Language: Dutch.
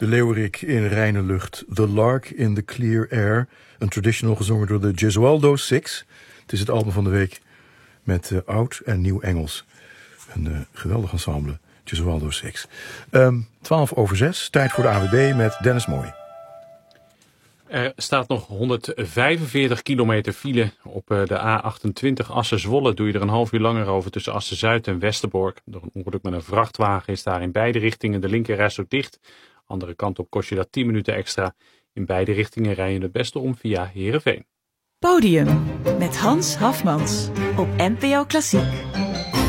De leeuwerik in reine lucht. The Lark in the Clear Air. Een traditional gezongen door de Gesualdo Six. Het is het album van de week met oud en nieuw Engels. Een geweldig ensemble. Gesualdo Six. 6:12. Tijd voor de AWB met Dennis Mooi. Er staat nog 145 kilometer file op de A28 Assen-Zwolle. Doe je er een half uur langer over tussen Assen-Zuid en Westerbork. Door een ongeluk met een vrachtwagen is daar in beide richtingen de linkerreis ook dicht. Andere kant op kost je dat 10 minuten extra. In beide richtingen rij je het beste om via Heerenveen. Podium met Hans Hafmans op NPO Klassiek.